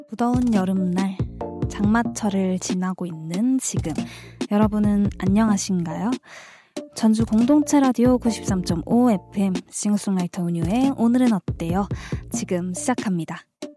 무더운 여름날 장마철을 지나고 있는 지금 여러분은 안녕하신가요? 전주 공동체 라디오 93.5 FM 싱어송라이터 운유의 오늘은 어때요? 지금 시작합니다.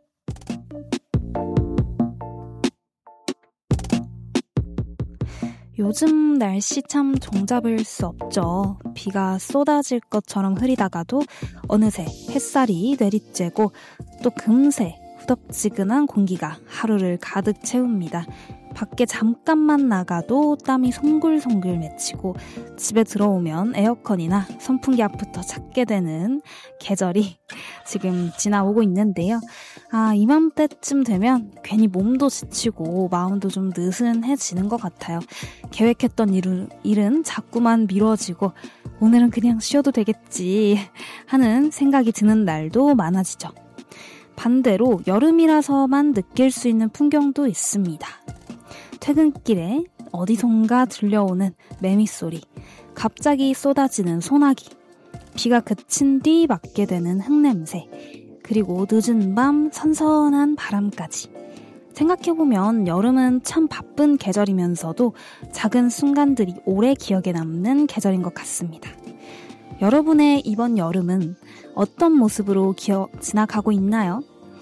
요즘 날씨 참 종잡을 수 없죠. 비가 쏟아질 것처럼 흐리다가도 어느새 햇살이 내리쬐고 또 금세 후덥지근한 공기가 하루를 가득 채웁니다. 밖에 잠깐만 나가도 땀이 송글송글 맺히고 집에 들어오면 에어컨이나 선풍기 앞부터 찾게 되는 계절이 지금 지나오고 있는데요. 이맘때쯤 되면 괜히 몸도 지치고 마음도 좀 느슨해지는 것 같아요. 계획했던 일은 자꾸만 미뤄지고 오늘은 그냥 쉬어도 되겠지 하는 생각이 드는 날도 많아지죠. 반대로 여름이라서만 느낄 수 있는 풍경도 있습니다. 퇴근길에 어디선가 들려오는 매미소리, 갑자기 쏟아지는 소나기, 비가 그친 뒤 맡게 되는 흙냄새, 그리고 늦은 밤 선선한 바람까지. 생각해보면 여름은 참 바쁜 계절이면서도 작은 순간들이 오래 기억에 남는 계절인 것 같습니다. 여러분의 이번 여름은 어떤 모습으로 지나가고 있나요?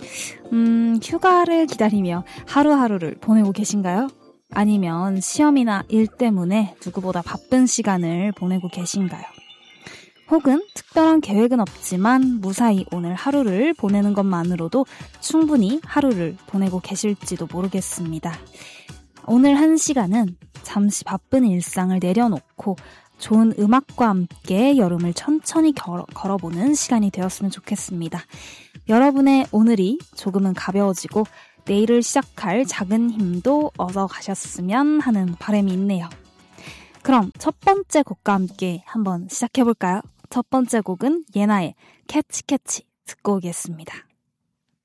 휴가를 기다리며 하루하루를 보내고 계신가요? 아니면 시험이나 일 때문에 누구보다 바쁜 시간을 보내고 계신가요? 혹은 특별한 계획은 없지만 무사히 오늘 하루를 보내는 것만으로도 충분히 하루를 보내고 계실지도 모르겠습니다. 오늘 한 시간은 잠시 바쁜 일상을 내려놓고 좋은 음악과 함께 여름을 천천히 걸어보는 시간이 되었으면 좋겠습니다. 여러분의 오늘이 조금은 가벼워지고 내일을 시작할 작은 힘도 얻어 가셨으면 하는 바람이 있네요. 그럼 첫 번째 곡과 함께 한번 시작해볼까요? 첫 번째 곡은 예나의 캐치 캐치 듣고 오겠습니다.